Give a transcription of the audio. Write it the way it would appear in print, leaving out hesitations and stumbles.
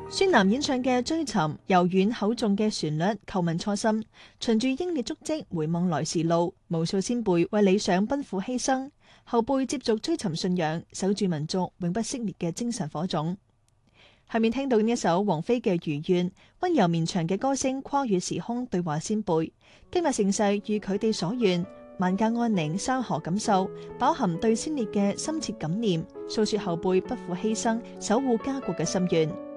孫楠演唱嘅《追尋》，柔軟厚重嘅旋律叩問初心，循住英烈足跡回望來時路，無數先輩為理想奔赴犧牲，後輩接續追尋信仰，守住民族永不熄滅嘅精神火種。下面聽到呢一首王菲嘅《如願》，溫柔綿長嘅歌聲跨越時空對話先輩，今日盛世與佢哋所願，萬家安寧山河感受，飽含對先烈嘅深切感念，訴說後輩不負犧牲守護家國嘅心願。